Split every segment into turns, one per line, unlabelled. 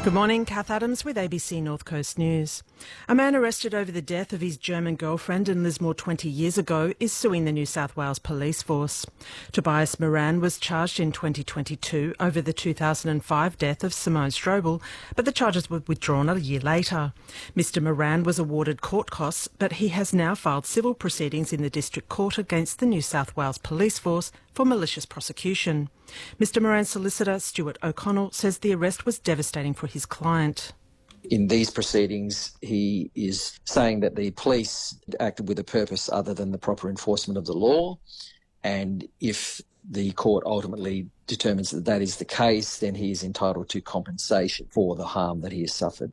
Good morning, Kath Adams with ABC North Coast News. A man arrested over the death of his German girlfriend in Lismore 20 years ago is suing the New South Wales Police Force. Tobias Moran was charged in 2022 over the 2005 death of Simone Strobel, but the charges were withdrawn a year later. Mr Moran was awarded court costs, but he has now filed civil proceedings in the District Court against the New South Wales Police Force for malicious prosecution. Mr Moran's solicitor, Stuart O'Connell, says the arrest was devastating for his client.
In these proceedings, he is saying that the police acted with a purpose other than the proper enforcement of the law, and if the court ultimately determines that that is the case, then he is entitled to compensation for the harm that he has suffered.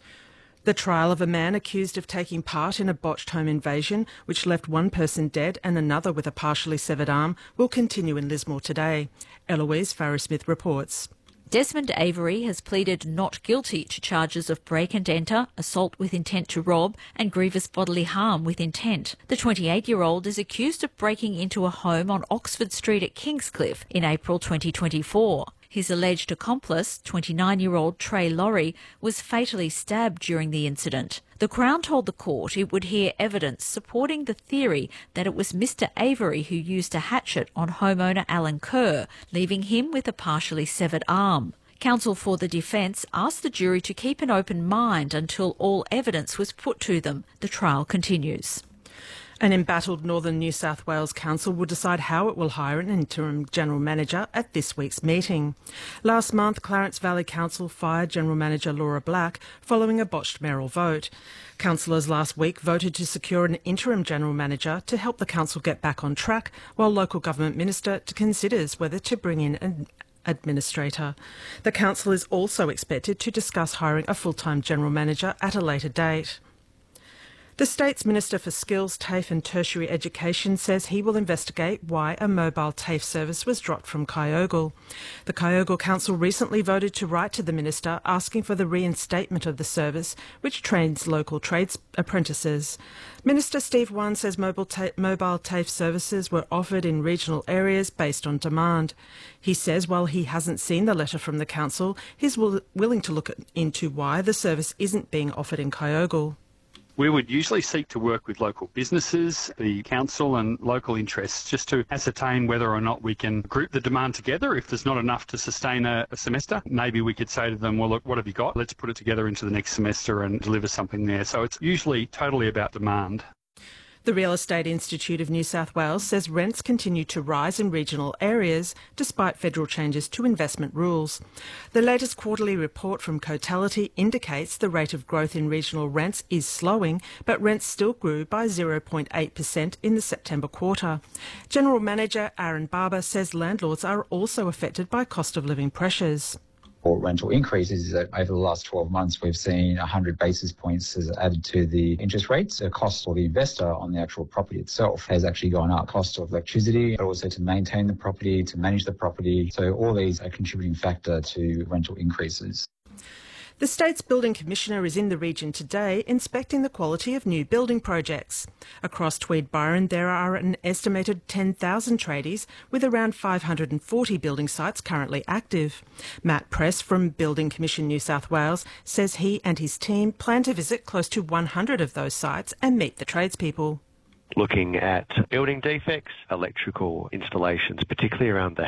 The trial of a man accused of taking part in a botched home invasion, which left one person dead and another with a partially severed arm, will continue in Lismore today. Eloise Farrow-Smith reports.
Desmond Avery has pleaded not guilty to charges of break and enter, assault with intent to rob and grievous bodily harm with intent. The 28-year-old is accused of breaking into a home on Oxford Street at Kingscliff in April 2024. His alleged accomplice, 29-year-old Trey Laurie, was fatally stabbed during the incident. The Crown told the court it would hear evidence supporting the theory that it was Mr Avery who used a hatchet on homeowner Alan Kerr, leaving him with a partially severed arm. Counsel for the defence asked the jury to keep an open mind until all evidence was put to them. The trial continues.
An embattled Northern New South Wales Council will decide how it will hire an interim General Manager at this week's meeting. Last month, Clarence Valley Council fired General Manager Laura Black following a botched mayoral vote. Councillors last week voted to secure an interim General Manager to help the council get back on track, while Local Government Minister considers whether to bring in an administrator. The council is also expected to discuss hiring a full-time General Manager at a later date. The State's Minister for Skills, TAFE and Tertiary Education says he will investigate why a mobile TAFE service was dropped from Kyogle. The Kyogle Council recently voted to write to the Minister asking for the reinstatement of the service, which trains local trades apprentices. Minister Steve Wan says mobile TAFE services were offered in regional areas based on demand. He says while he hasn't seen the letter from the Council, he's willing to look into why the service isn't being offered in Kyogle.
We would usually seek to work with local businesses, the council and local interests just to ascertain whether or not we can group the demand together. If there's not enough to sustain a semester, maybe we could say to them, well, look, what have you got? Let's put it together into the next semester and deliver something there. So it's usually totally about demand.
The Real Estate Institute of New South Wales says rents continue to rise in regional areas despite federal changes to investment rules. The latest quarterly report from Cotality indicates the rate of growth in regional rents is slowing, but rents still grew by 0.8% in the September quarter. General Manager Aaron Barber says landlords are also affected by cost of living pressures.
For rental increases is that over the last 12 months, we've seen 100 basis points as added to the interest rates. The cost for the investor on the actual property itself has actually gone up. Cost of electricity, but also to maintain the property, to manage the property. So all these are a contributing factor to rental increases.
The state's building commissioner is in the region today inspecting the quality of new building projects. Across Tweed-Byron, there are an estimated 10,000 tradies with around 540 building sites currently active. Matt Press from Building Commission New South Wales says he and his team plan to visit close to 100 of those sites and meet the tradespeople.
Looking at building defects, electrical installations, particularly around the